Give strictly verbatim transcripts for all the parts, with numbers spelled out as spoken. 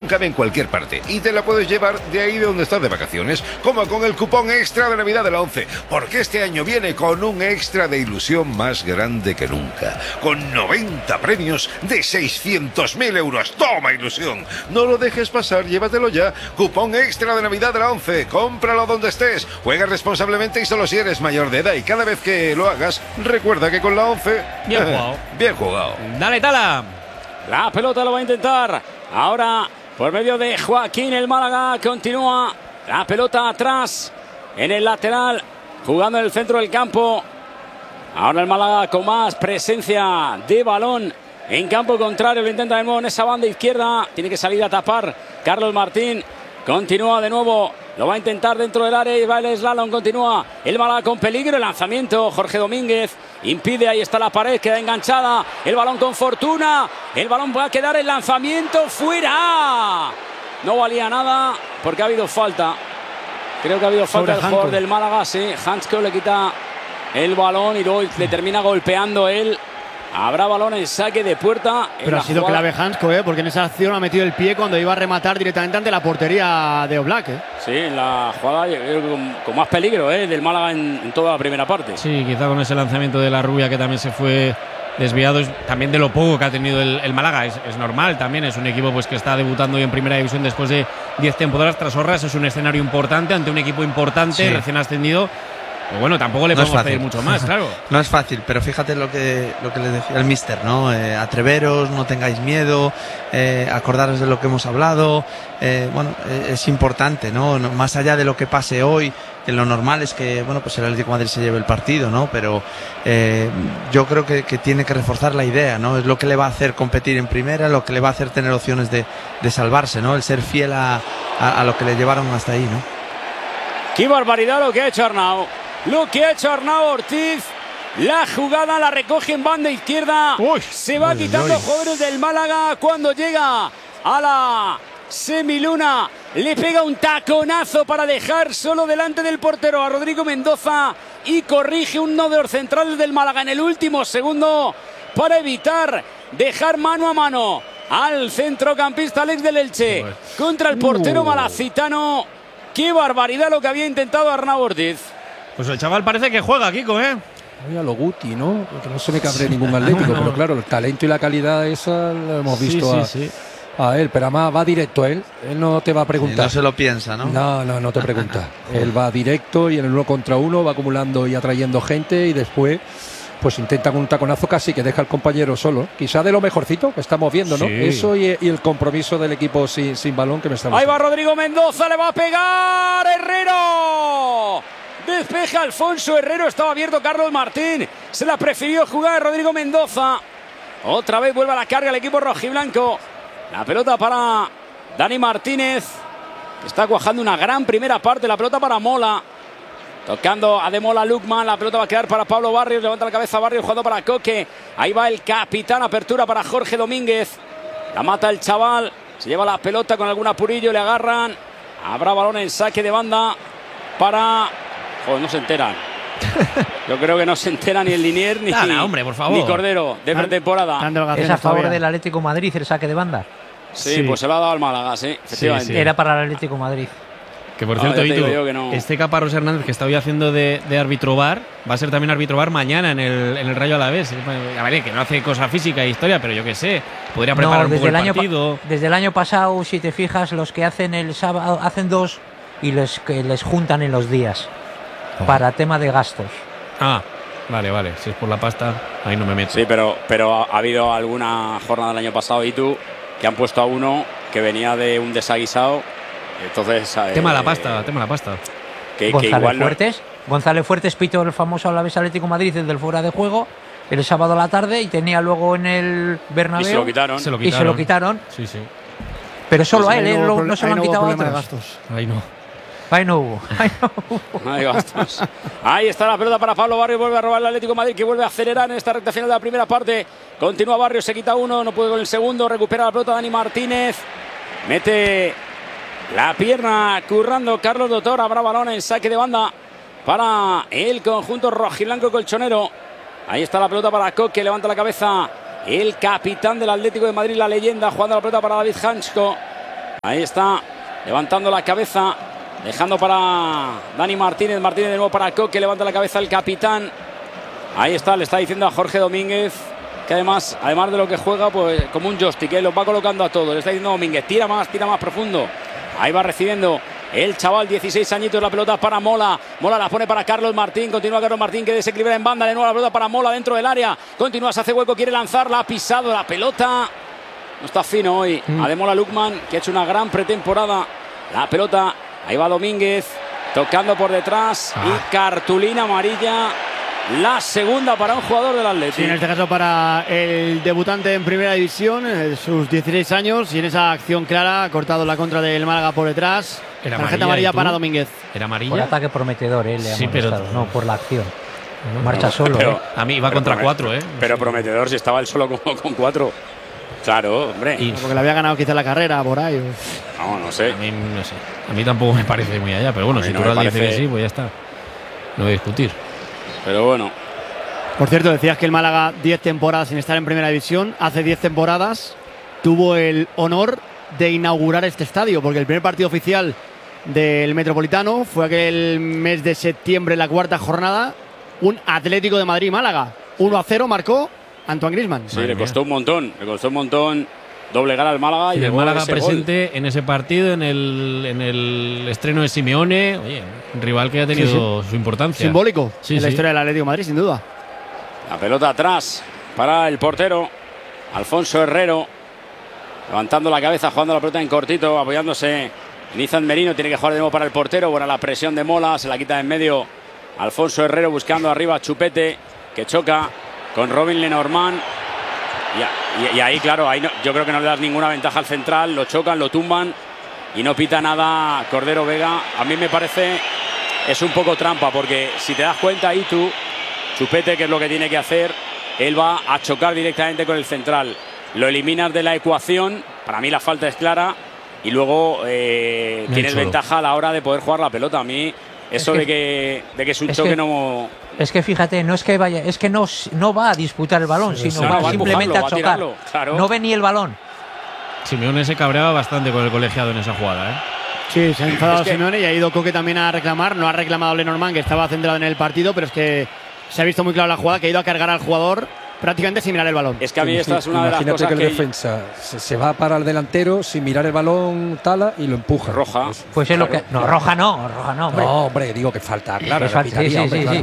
cabe en cualquier parte y te la puedes llevar de ahí de donde estás de vacaciones, como con el cupón extra de Navidad de la ONCE, porque este año viene con un extra de ilusión más grande que nunca, con noventa premios de seiscientos mil euros. ¡Toma, ilusión! No lo dejes pasar, llévatelo ya. Cupón extra de Navidad de la ONCE, cómpralo donde estés, juega responsablemente y solo si eres mayor de edad, y cada vez que lo hagas, recuerda que con la ONCE... Bien jugado. Bien jugado. Dale, Tala. La pelota lo va a intentar. Ahora, por medio de Joaquín, el Málaga continúa. La pelota atrás, en el lateral, jugando en el centro del campo. Ahora el Málaga con más presencia de balón en campo contrario. Lo intenta de nuevo en esa banda izquierda. Tiene que salir a tapar Carlos Martín. Continúa de nuevo. Lo va a intentar dentro del área y va el slalom. Continúa el Málaga con peligro. El lanzamiento. Jorge Domínguez impide. Ahí está la pared. Queda enganchada. El balón con fortuna. El balón va a quedar. El lanzamiento fuera. No valía nada porque ha habido falta. Creo que ha habido falta del jugador del Málaga. Sí, Hansko le quita el balón y luego le termina golpeando él. Habrá balón en saque de puerta. Pero ha sido jugada. clave Hansko, ¿eh? Porque en esa acción ha metido el pie cuando iba a rematar directamente ante la portería de Oblak. ¿eh? Sí, en la jugada con, con más peligro ¿eh? del Málaga en, en toda la primera parte. Sí, quizá con ese lanzamiento de la Rubia que también se fue desviado, también de lo poco que ha tenido el, el Málaga. Es, es normal también, es un equipo pues que está debutando hoy en primera división después de diez temporadas tras Horras. Es un escenario importante ante un equipo importante, sí. recién ascendido. Pues bueno, tampoco le no podemos pedir mucho más, claro. No es fácil, pero fíjate lo que lo que le decía el míster, ¿no? Eh, atreveros, no tengáis miedo, eh, acordaros de lo que hemos hablado. Eh, bueno, eh, es importante, ¿no? ¿no? Más allá de lo que pase hoy, que lo normal es que, bueno, pues el Atlético de Madrid se lleve el partido, ¿no? Pero eh, yo creo que, que tiene que reforzar la idea, ¿no? Es lo que le va a hacer competir en primera, lo que le va a hacer tener opciones de, de salvarse, ¿no? El ser fiel a, a, a lo que le llevaron hasta ahí, ¿no? ¡Qué barbaridad lo que ha hecho Arnau! Lo que ha hecho Arnau Ortiz. La jugada la recoge en banda izquierda. Uy, se va uy, quitando uy. jugadores del Málaga cuando llega a la semiluna. Le pega un taconazo para dejar solo delante del portero a Rodrigo Mendoza y corrige uno de los centrales del Málaga en el último segundo para evitar dejar mano a mano al centrocampista Alex del Elche contra el portero uh. malacitano. Qué barbaridad lo que había intentado Arnau Ortiz. Pues el chaval parece que juega, Kiko, ¿eh? Oye, a lo Guti, ¿no? Porque no se me cabre ningún atlético, pero claro, el talento y la calidad esa lo hemos visto sí, sí, a, sí. a él, pero además va directo él. Él no te va a preguntar. Sí, no se lo piensa, ¿no? No, no, no te pregunta. Él va directo y en el uno contra uno va acumulando y atrayendo gente y después pues intenta con un taconazo casi que deja al compañero solo. Quizá de lo mejorcito que estamos viendo, ¿no? Sí. Eso y, y el compromiso del equipo sin, sin balón que me está gustando. Ahí va Rodrigo Mendoza, le va a pegar Herrero. Despeja Alfonso Herrero, estaba abierto Carlos Martín. Se la prefirió jugar Rodrigo Mendoza. Otra vez vuelve a la carga el equipo rojiblanco. La pelota para Dani Martínez. Está cuajando una gran primera parte. La pelota para Mola. Tocando a Demola Lukman. La pelota va a quedar para Pablo Barrios. Levanta la cabeza Barrios jugando para Coque. Ahí va el capitán. Apertura para Jorge Domínguez. La mata el chaval. Se lleva la pelota con algún apurillo. Le agarran. Habrá balón en saque de banda para... Joder, no se enteran. Yo creo que no se entera ni el Linier ni, Dale, hombre, por favor. ni Cordero de pretemporada. ¿Es a favor del Atlético de Madrid el saque de banda? Sí, sí, pues se lo ha dado al Málaga, sí, efectivamente. Sí, sí. Era para el Atlético de Madrid. Que por cierto, ah, Itu, que no. este Caparrós Hernández que está hoy haciendo de, de árbitro bar, va a ser también árbitro bar mañana en el, en el Rayo Alavés. A ver, que no hace cosa física e historia, pero yo qué sé, podría preparar no, un poco el, el año partido. Desde el año pasado, si te fijas, los que hacen el sábado, hacen dos y les, que les juntan en los días. Para tema de gastos. Ah, vale, vale. Si es por la pasta, ahí no me meto. Sí, pero, pero ha habido alguna jornada del año pasado, y tú, que han puesto a uno que venía de un desaguisado. Entonces. Tema eh, la pasta, tema la pasta. Que, González que igual Fuertes. No... González Fuertes pitó el famoso Alavés Atlético de Madrid desde el fuera de juego el sábado a la tarde y tenía luego en el Bernabéu. Y se lo quitaron. Se lo quitaron. Y se lo quitaron. Sí, sí. Pero solo pues a él, él no, no se lo han no quitado a otros. Gastos. Ahí no. Ahí no hubo. Ahí no hubo. Ahí, gastos. Ahí está la pelota para Pablo Barrios. Vuelve a robar el Atlético de Madrid, que vuelve a acelerar en esta recta final de la primera parte. Continúa Barrios, se quita uno, no puede con el segundo. Recupera la pelota Dani Martínez. Mete la pierna currando Carlos Doctor. Habrá balón en saque de banda para el conjunto rojiblanco colchonero. Ahí está la pelota para Coque. Levanta la cabeza el capitán del Atlético de Madrid, la leyenda, jugando la pelota para David Hansko. Ahí está, levantando la cabeza, dejando para Dani Martínez. Martínez de nuevo para Coque, levanta la cabeza el capitán. Ahí está, le está diciendo a Jorge Domínguez que además, además de lo que juega, pues como un joystick, ¿eh? Los va colocando a todos. Le está diciendo Domínguez, tira más, tira más profundo. Ahí va recibiendo el chaval, dieciséis añitos, la pelota para Mola. Mola la pone para Carlos Martín. Continúa Carlos Martín, que desequilibra en banda. De nuevo la pelota para Mola dentro del área. Continúa, se hace hueco, quiere lanzarla. Ha pisado la pelota. No está fino hoy. Mm. Ademola Lukman, que ha hecho una gran pretemporada. La pelota, ahí va Domínguez, tocando por detrás. Ah. Y cartulina amarilla. La segunda para un jugador del Atleti. Sí, en este caso para el debutante en primera división, sus dieciséis años, y en esa acción clara ha cortado la contra del Málaga por detrás. Era tarjeta amarilla para Domínguez. Era amarilla. Por ataque prometedor, ¿eh? Le sí, pero no por la acción. No, marcha no, solo. Pero, ¿eh? A mí iba contra cuatro, ¿eh? Pero prometedor si estaba él solo con, con cuatro. Claro, hombre. Y porque le había ganado quizá la carrera por ahí. No, no sé. A mí, no sé. A mí tampoco me parece muy allá, pero bueno, si no Tural parece... dice que sí, pues ya está. No voy a discutir. Pero bueno. Por cierto, decías que el Málaga diez temporadas sin estar en primera división. Hace diez temporadas tuvo el honor de inaugurar este estadio, porque el primer partido oficial del Metropolitano fue aquel mes de septiembre, la cuarta jornada, un Atlético de Madrid-Málaga. uno a cero marcó Antoine Griezmann. Sí, le costó un montón, le costó un montón doblegar al Málaga. Sí, y el Málaga ese presente gol. en ese partido, en el, en el estreno de Simeone. Oye, un rival que ha tenido sí, sí. su importancia. Simbólico sí, en la sí. historia del Atlético de Madrid, sin duda. La pelota atrás para el portero Alfonso Herrero, levantando la cabeza, jugando la pelota en cortito, apoyándose en Izan Merino. Tiene que jugar de nuevo para el portero. Buena la presión de Mola, se la quita de en medio Alfonso Herrero, buscando arriba a Chupete, que choca con Robin Lenormand. Y, y, y ahí, claro, ahí no, yo creo que no le das ninguna ventaja al central. Lo chocan, lo tumban y no pita nada Cordero Vega. A mí me parece es un poco trampa, porque si te das cuenta ahí tú, Chupete, que es lo que tiene que hacer, él va a chocar directamente con el central. Lo eliminas de la ecuación. Para mí la falta es clara. Y luego eh, tienes solo. ventaja a la hora de poder jugar la pelota. A mí eso es que, de, que, de que es un es choque que, no... Es que fíjate, no es que vaya, es que no, no va a disputar el balón, sí, sino va, va simplemente a, a chocar. A tirarlo, claro. No ve ni el balón. Simeone se cabreaba bastante con el colegiado en esa jugada, ¿eh? Sí, se ha enfadado es que... Simeone y ha ido Coque también a reclamar. No ha reclamado Lenormand, que estaba centrado en el partido, pero es que se ha visto muy claro la jugada, que ha ido a cargar al jugador prácticamente sin mirar el balón. Es que a mí esta es una Imagínate de las cosas que el que defensa se, se va para el delantero sin mirar el balón, tala y lo empuja. Roja. Pues, pues es claro. lo que no, roja no, roja no, hombre. No, hombre, digo que falta, claro, que falta, sí, sí, hombre, sí, claro. sí.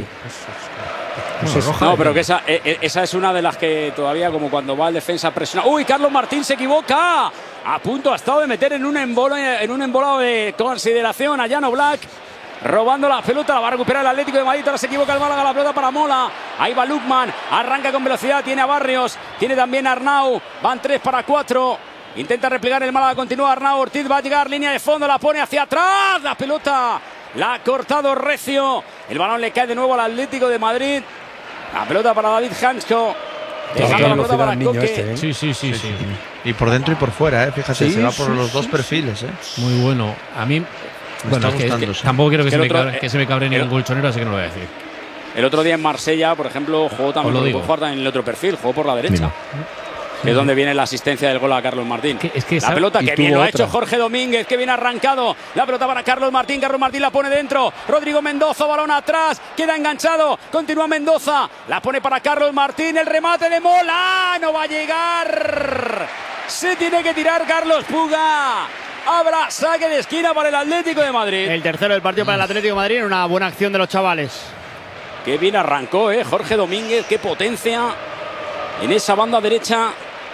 Pues no, roja, no, pero que esa, esa es una de las que todavía, como cuando va el defensa presiona. ¡Uy! Carlos Martín se equivoca. A punto ha estado de meter en un embolo, en un embolado de consideración a Llano Black. Robando la pelota, la va a recuperar el Atlético de Madrid. Ahora se equivoca el Málaga, la pelota para Mola. Ahí va Lukman, arranca con velocidad, tiene a Barrios, tiene también a Arnau. Van tres para cuatro. Intenta replegar el Málaga, continúa Arnau. Ortiz va a llegar, línea de fondo, la pone hacia atrás. La pelota la ha cortado Recio. El balón le cae de nuevo al Atlético de Madrid. La pelota para David Hansko. Dejando la pelota para Coque. Este, ¿eh? Sí, sí, sí, sí, sí. Y por dentro y por fuera, ¿eh? Fíjate, sí, se va por sí, los dos sí, perfiles, ¿eh? Muy bueno. A mí... Me bueno, es que, gustando, es que sí. tampoco quiero que, se, otro, me cabre, que se me cabre ningún colchonero, así que no lo voy a decir. El otro día en Marsella, por ejemplo, jugó también, jugó también en el otro perfil, jugó por la derecha. Mira. Que es donde viene la asistencia del gol a Carlos Martín. Es que, es que la pelota que bien lo ha hecho Jorge Domínguez, que viene arrancado. La pelota para Carlos Martín. Carlos Martín la pone dentro. Rodrigo Mendoza, balón atrás. Queda enganchado. Continúa Mendoza. La pone para Carlos Martín. El remate de Mola. No va a llegar. Se tiene que tirar Carlos Puga. Habrá saque de esquina para el Atlético de Madrid. El tercero del partido para el Atlético de Madrid. En una buena acción de los chavales. Qué bien arrancó, ¿eh? Jorge Domínguez. Qué potencia en esa banda derecha.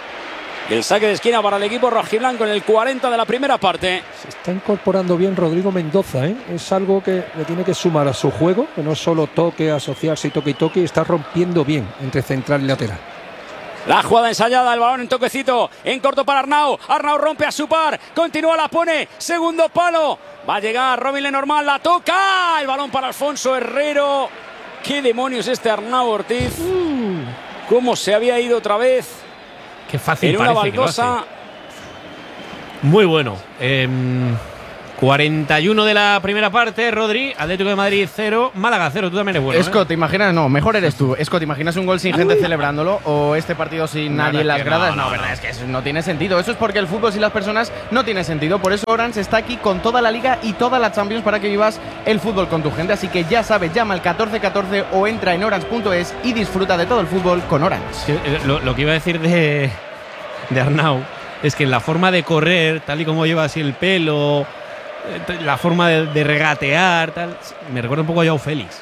El saque de esquina para el equipo rojiblanco en el cuarenta de la primera parte. Se está incorporando bien Rodrigo Mendoza, ¿eh? Es algo que le tiene que sumar a su juego, que no solo toque, asociarse y toque y toque, y está rompiendo bien entre central y lateral. La jugada ensayada, el balón en toquecito, en corto para Arnau. Arnau rompe a su par, continúa, la pone, segundo palo. Va a llegar Robin Lenormand, la toca. El balón para Alfonso Herrero. ¿Qué demonios este Arnau Ortiz? Uh. ¿Cómo se había ido otra vez? Qué fácil en una parece baldosa. Que lo hace. Muy bueno. Eh, cuarenta y uno de la primera parte, Rodri, Atlético de Madrid cero, Málaga cero. Tú también eres bueno. Esco, ¿eh? ¿te imaginas? No, mejor eres tú. Esco, ¿te imaginas un gol sin gente celebrándolo o este partido sin Nada, nadie en las que gradas? no, No, no, verdad, no. es que eso no tiene sentido. Eso es porque el fútbol sin las personas no tiene sentido. Por eso Orange está aquí con toda la Liga y toda la Champions para que vivas el fútbol con tu gente. Así que ya sabes, llama al catorce catorce o entra en orange punto es y disfruta de todo el fútbol con Orange. Sí, Lo, lo que iba a decir de, de Arnau es que en la forma de correr, tal y como lleva así el pelo, la forma de, de regatear, tal, me recuerda un poco a Joao Félix.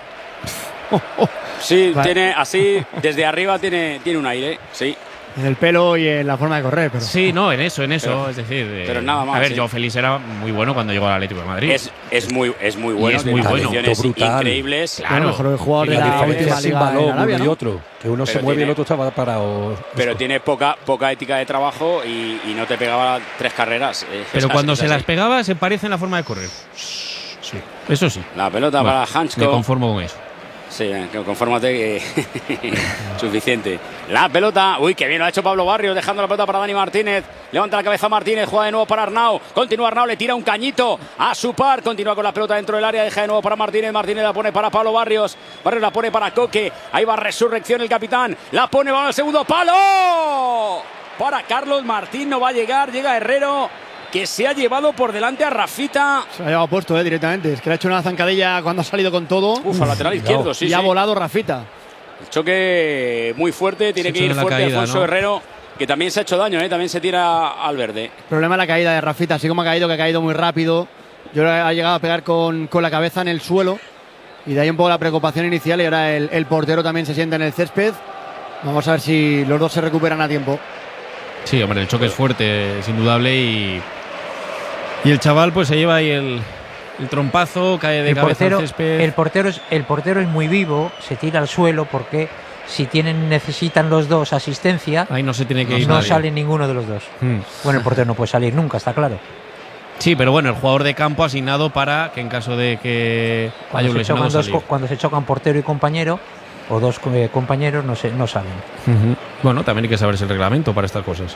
Sí, Vale. tiene así, desde arriba tiene, tiene un aire, sí. En el pelo y en la forma de correr, pero Sí, no, en eso, en eso. Pero- es decir, eh, pero nada más, A ver, sí. Joao Félix era muy bueno cuando llegó al Atlético de Madrid. Es, es, muy, es muy bueno, es tiene muy bueno. condiciones Brutal. increíbles. Claro. bueno, mejor jugador de Y la la diferencia última sin liga en balón Arabia, uno y ¿no? otro. Que uno Pero se mueve y el tiene- otro estaba parado. Pero tiene poca, poca ética de trabajo y, y no te pegaba tres carreras. eh, Pero es cuando así, se es las así. pegaba, se parece en la forma de correr. Sí, eso sí. La pelota Bueno, para Hansko. Me conformo con eso. Sí, que confórmate que suficiente. La pelota, uy, que bien lo ha hecho Pablo Barrios, dejando la pelota para Dani Martínez. Levanta la cabeza Martínez, juega de nuevo para Arnau. Continúa Arnau, le tira un cañito a su par. Continúa con la pelota dentro del área, deja de nuevo para Martínez. Martínez la pone para Pablo Barrios. Barrios la pone para Coque. Ahí va Resurrección el capitán. La pone, va al segundo palo. Para Carlos Martín, no va a llegar. Llega Herrero, que se ha llevado por delante a Rafita. Se ha llevado puesto eh, directamente. Es que le ha hecho una zancadilla cuando ha salido con todo. Uf, al lateral izquierdo, sí, y sí. ha volado Rafita. El choque muy fuerte, tiene Se que echó ir en la fuerte caída, Alfonso ¿no? Herrero, que también se ha hecho daño, ¿eh? También se tira al verde. Problema de la caída de Rafita, así como ha caído, que ha caído muy rápido. Yo creo que ha llegado a pegar con, con la cabeza en el suelo. Y de ahí un poco la preocupación inicial. Y ahora el, el portero también se sienta en el césped. Vamos a ver si los dos se recuperan a tiempo. Sí, hombre, el choque es fuerte, es indudable. Y, y el chaval pues se lleva ahí el, el trompazo, cae de El cabeza portero, al césped. el, portero es, el portero es muy vivo, se tira al suelo porque si tienen necesitan los dos asistencia, Ahí no se tiene que ir no nadie. sale ninguno de los dos. Hmm. Bueno, el portero no puede salir nunca, está claro. Sí, pero bueno, el jugador de campo asignado para que en caso de que haya Cuando un se, lesionado chocan dos, salir. co- cuando se chocan portero y compañero, o dos eh, compañeros, no, se, no salen. Ujú. Bueno, también hay que saberse el reglamento para estas cosas.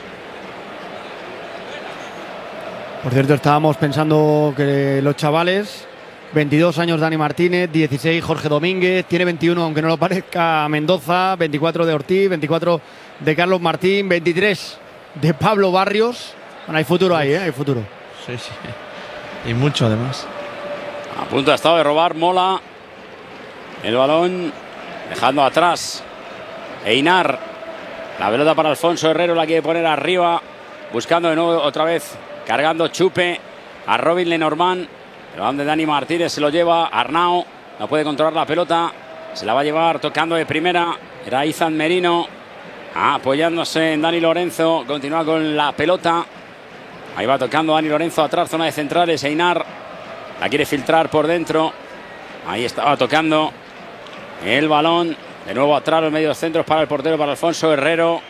Por cierto, estábamos pensando que los chavales, veintidós años Dani Martínez, dieciséis Jorge Domínguez, tiene veintiuno, aunque no lo parezca, Mendoza, veinticuatro de Ortiz, veinticuatro de Carlos Martín, veintitrés de Pablo Barrios. Bueno, hay futuro ahí, ¿eh? Hay futuro. Sí, sí. Y mucho además. A punto ha estado de robar Mola el balón, dejando atrás Einar. La pelota para Alfonso Herrero, la quiere poner arriba, buscando de nuevo otra vez, cargando Chupe a Robin Lenormand. El balón de Dani Martínez se lo lleva Arnau, no puede controlar la pelota, se la va a llevar tocando de primera. Era Izan Merino, apoyándose en Dani Lorenzo, continúa con la pelota. Ahí va tocando Dani Lorenzo atrás, zona de centrales. Einar la quiere filtrar por dentro. Ahí estaba tocando el balón. De nuevo atrás los medios centros para el portero, para Alfonso Herrero.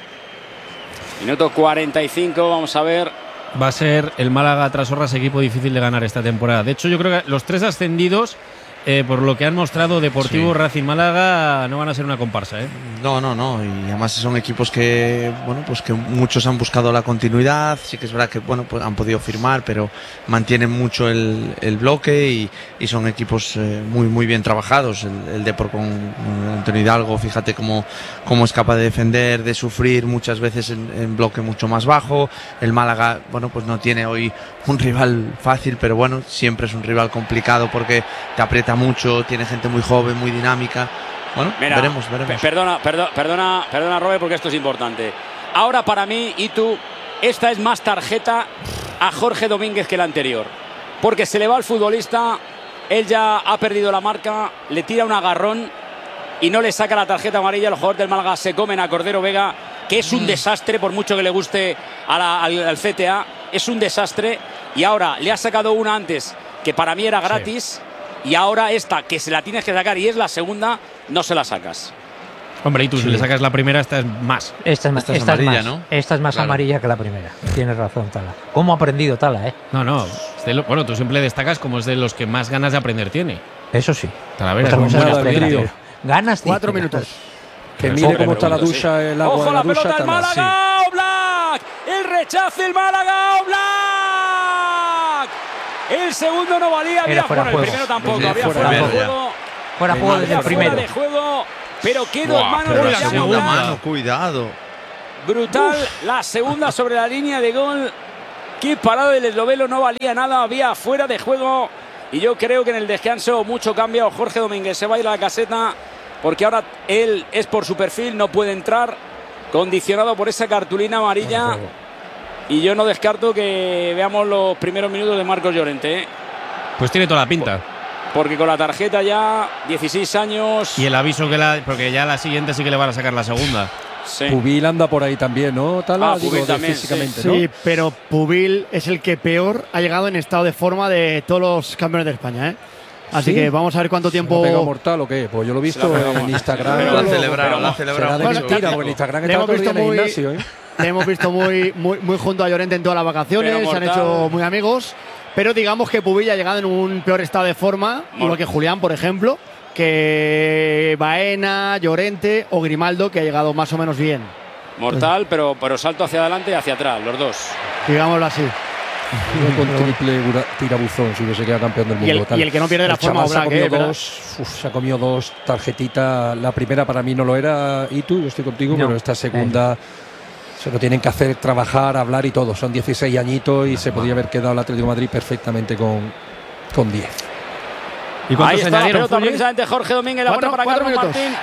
Minuto cuarenta y cinco, vamos a ver. Va a ser el Málaga tras Horras equipo difícil de ganar esta temporada. De hecho, yo creo que los tres ascendidos, eh, por lo que han mostrado Deportivo, Sí. Racing, Málaga, no van a ser una comparsa, ¿eh? No, no, no. Y además son equipos que, bueno, pues que muchos han buscado la continuidad. Sí que es verdad que, bueno, pues han podido firmar, pero mantienen mucho el, el bloque y, y son equipos eh, muy, muy bien trabajados. El, el Depor con, con Antonio Hidalgo, fíjate cómo, cómo es capaz de defender, de sufrir muchas veces en, en bloque mucho más bajo. El Málaga, bueno, pues no tiene hoy un rival fácil, pero bueno, siempre es un rival complicado porque te aprieta mucho, tiene gente muy joven, muy dinámica. Bueno, Mira, veremos, veremos. pe- Perdona, perdona, perdona, perdona, Robert, porque esto es importante. Ahora para mí, y tú, esta es más tarjeta a Jorge Domínguez que la anterior. Porque se le va al futbolista, él ya ha perdido la marca, le tira un agarrón y no le saca la tarjeta amarilla. Los jugadores del Málaga se comen a Cordero Vega, que es un desastre, por mucho que le guste a la- al, al C T A, es un desastre. Y ahora le ha sacado una antes, que para mí era gratis. Y ahora esta, que se la tienes que sacar y es la segunda, no se la sacas. Hombre, y tú, si le sacas la primera, esta es más. Esta es, más- Esta es esta es amarilla, más, ¿no? esta es más Claro. amarilla que la primera. Tienes razón, Tala. ¿Cómo ha aprendido Tala, eh? No, no. es de lo- bueno, tú siempre destacas como es de los que más ganas de aprender tiene. Eso sí. Talavera, Otra es muy cosa buen es la estudiante. explicación. Ganas Cuatro dice. minutos. Que Pero mire sobre cómo está la pregunto, ducha, el agua ¡Ojo de la la ducha. pelota del Tala, sí. Málaga! ¡Oblak! El rechace el Málaga, Oblak. El segundo no valía, había fuera fuera. El primero tampoco, Sí, había fuera fuera de de juego. Fuera de juego desde Había el primero. fuera de juego, pero quedó en Buah, manos pero de la Jan segunda Oblak. mano, cuidado. Brutal, la segunda sobre la línea de gol. Qué parada del esloveno, no valía nada, había fuera de juego. Y yo creo que en el descanso mucho cambio. Jorge Domínguez se va a ir a la caseta porque ahora él es por su perfil, no puede entrar, condicionado por esa cartulina amarilla. Y yo no descarto que veamos los primeros minutos de Marcos Llorente, ¿eh? Pues tiene toda la pinta. Porque con la tarjeta ya, dieciséis años. Y el aviso que la. Porque ya la siguiente sí que le van a sacar la segunda. Sí. Pubil anda por ahí también, ¿no? Tala, Ah, digo, Pubil de también, físicamente, Sí, ¿no? pero Pubil es el que peor ha llegado en estado de forma de todos los campeones de España, ¿eh? Así ¿Sí? que vamos a ver cuánto ¿Se lo ha tiempo. pegado mortal o qué? Pues yo lo he visto Se lo ha pegado en mortal. Instagram. Pero Lo ha lo- celebrado, pero- lo ha Será celebrado. de Bueno, mentira, porque en Instagram le está hemos todo el día visto en el muy- gimnasio, ¿eh? Le hemos visto muy, muy, muy junto a Llorente en todas las vacaciones, Pero se han mortal. hecho muy amigos. Pero digamos que Pubil ha llegado en un peor estado de forma, igual que Julián, por ejemplo, que Baena, Llorente o Grimaldo, que ha llegado más o menos bien. Mortal, pero, pero salto hacia adelante y hacia atrás, los dos. Digámoslo así. Iba con triple gura- tirabuzón si hubiese quedado campeón del mundo. Y el, tal. y el que no pierde la El forma chaval se ha Oblak, comido ¿eh? ¿Verdad? dos, uf, se ha comido dos tarjetitas. La primera para mí no lo era, y tú, yo estoy contigo, No. pero esta segunda se lo tienen que hacer trabajar, hablar y todo. Son dieciséis añitos y se podría haber quedado el Atlético de Madrid perfectamente con, con diez. ¿Y cuántos Ahí está la añadieron, pelota, Fulli? precisamente Jorge Domínguez, la Cuatro- buena para cuatro Carlos minutos. Martín.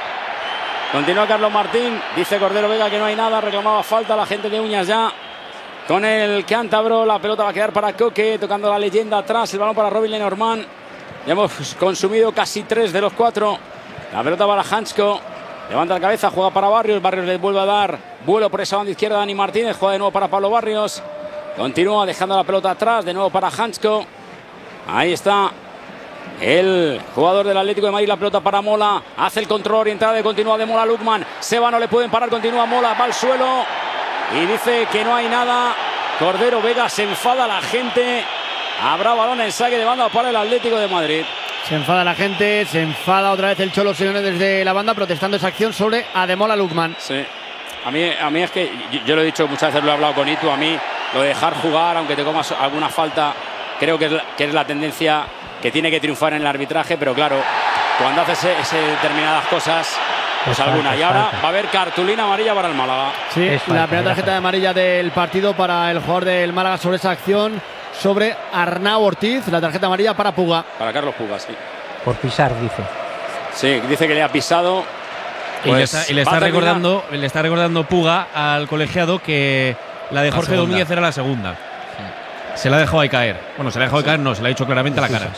Continúa Carlos Martín, dice Cordero Vega que no hay nada, reclamaba falta la gente de Uñas ya. Con el cántabro, la pelota va a quedar para Coque, tocando la leyenda atrás, el balón para Robin Lenormand. Ya hemos consumido casi tres de los cuatro. La pelota para Hansko, levanta la cabeza, juega para Barrios, Barrios le vuelve a dar vuelo por esa banda izquierda Dani Martínez, juega de nuevo para Pablo Barrios. Continúa dejando la pelota atrás, de nuevo para Hansko. Ahí está el jugador del Atlético de Madrid, la pelota para Mola, hace el control orientado y continúa de Mola Lukman. Seba no le pueden parar, continúa Mola, va al suelo y dice que no hay nada. Cordero Vega, se enfada la gente. Habrá balón en saque de banda para el Atlético de Madrid. Se enfada la gente, se enfada otra vez el Cholo Simeone desde la banda protestando esa acción sobre Ademola Lukman. Sí. A mí, a mí es que yo, yo lo he dicho muchas veces, lo he hablado con Itu, a mí lo de dejar jugar, aunque te comas alguna falta, creo que es la, que es la tendencia que tiene que triunfar en el arbitraje, pero claro, cuando haces ese, ese determinadas cosas, pues Es alguna. falta, Y es ahora falta. va a haber cartulina amarilla para el Málaga. Sí, Es falta, la primera era tarjeta falta. de amarilla del partido para el jugador del Málaga sobre esa acción sobre Arnau Ortiz, la tarjeta amarilla para Puga. Para Carlos Pugas, sí. Por pisar, dice. Sí, dice que le ha pisado. Y le Pues, está, y le va está a terminar. recordando, le está recordando Puga al colegiado que la de La Jorge segunda. Domínguez era la segunda. Se la ha dejado ahí caer. Bueno, se la ha dejado ahí caer, no, se la ha dicho claramente a la cara.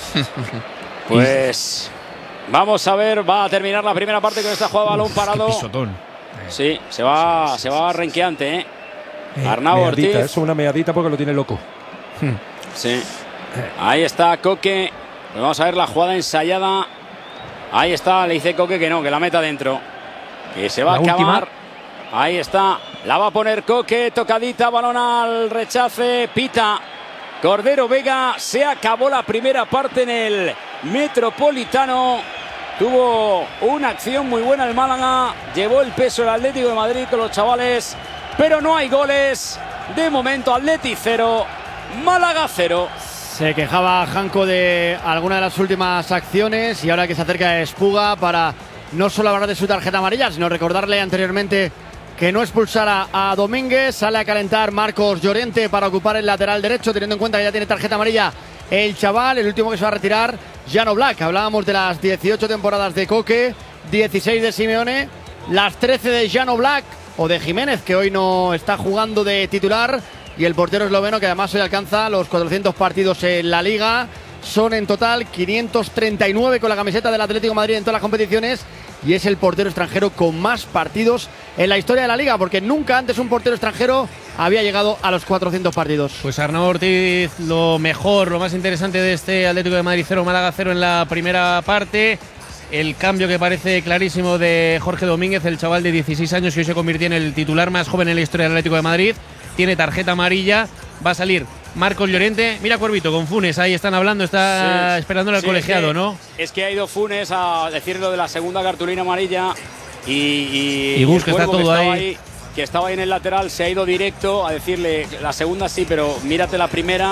Pues vamos a ver, va a terminar la primera parte con esta jugada balón Qué parado. pisotón. Sí, se va, se va renqueante, ¿eh? Arnau Meadita, Ortiz. es una meadita porque lo tiene loco. Sí. Ahí está Coque. Pues vamos a ver la jugada ensayada. Ahí está, le dice Coque que no, que la meta dentro. Que se va La a acabar. última. Ahí está. La va a poner Coque. Tocadita, balón al rechace. Pita. Cordero Vega. Se acabó la primera parte en el Metropolitano. Tuvo una acción muy buena el Málaga. Llevó el peso el Atlético de Madrid con los chavales. Pero no hay goles. De momento, Atleti cero. Málaga cero. Se quejaba Janko de alguna de las últimas acciones y ahora que se acerca Espuga para no solo hablar de su tarjeta amarilla, sino recordarle anteriormente que no expulsara a Domínguez. Sale a calentar Marcos Llorente para ocupar el lateral derecho, teniendo en cuenta que ya tiene tarjeta amarilla el chaval. El último que se va a retirar, Jan Oblak. Hablábamos de las dieciocho temporadas de Coque, dieciséis de Simeone, las trece de Jan Oblak o de Jiménez, que hoy no está jugando de titular. Y el portero esloveno, que además hoy alcanza los cuatrocientos partidos en la Liga. Son en total quinientos treinta y nueve con la camiseta del Atlético de Madrid en todas las competiciones. Y es el portero extranjero con más partidos en la historia de la Liga, porque nunca antes un portero extranjero había llegado a los cuatrocientos partidos. Pues Arnau Ortiz, lo mejor, lo más interesante de este Atlético de Madrid cero, Málaga cero en la primera parte. El cambio que parece clarísimo de Jorge Domínguez, el chaval de dieciséis años que hoy se convirtió en el titular más joven en la historia del Atlético de Madrid. Tiene tarjeta amarilla, va a salir Marcos Llorente. Mira Cuervito, con Funes, ahí están hablando, está Sí, esperándole al sí, colegiado, es que, ¿no? Es que ha ido Funes a decir lo de la segunda cartulina amarilla y, y, Y Gus, el que está Cuervo, todo estaba ahí. que estaba ahí en el lateral, se ha ido directo a decirle la segunda sí, pero mírate la primera.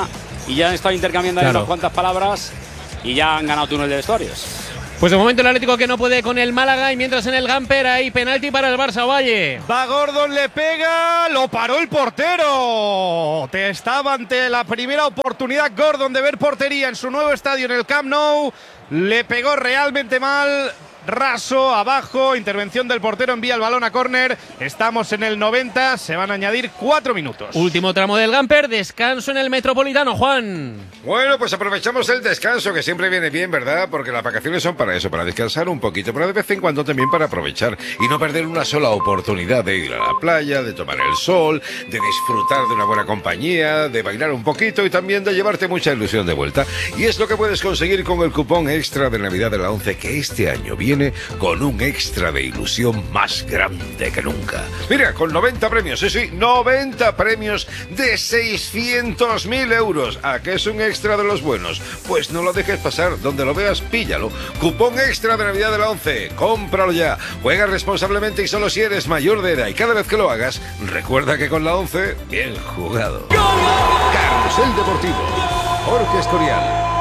y ya han estado intercambiando ahí Claro. unas cuantas palabras y ya han ganado túnel de vestuarios. Pues de momento el Atlético que no puede con el Málaga y mientras en el Gamper hay penalti para el Barça Valle. Va Gordon, le pega, lo paró el portero. Te estaba ante la primera oportunidad Gordon de ver portería en su nuevo estadio en el Camp Nou. Le pegó realmente mal. Raso, abajo, intervención del portero, envía el balón a córner. Estamos en el noventa, se van a añadir cuatro minutos. Último tramo del Gamper, descanso en el Metropolitano, Juan. Bueno, pues aprovechamos el descanso, que siempre viene bien, ¿verdad? Porque las vacaciones son para eso, para descansar un poquito, pero de vez en cuando también para aprovechar y no perder una sola oportunidad de ir a la playa, de tomar el sol, de disfrutar de una buena compañía, de bailar un poquito y también de llevarte mucha ilusión de vuelta. Y es lo que puedes conseguir con el cupón extra de Navidad de la ONCE, que este año viene con un extra de ilusión más grande que nunca. Mira, con noventa premios, sí, sí, noventa premios de seiscientos mil euros. ¿A qué es un extra de los buenos? Pues no lo dejes pasar, donde lo veas, píllalo. Cupón extra de Navidad de la ONCE, cómpralo ya. Juega responsablemente y solo si eres mayor de edad. Y cada vez que lo hagas, recuerda que con la ONCE, bien jugado. Carrusel Deportivo, Jorge Escorial.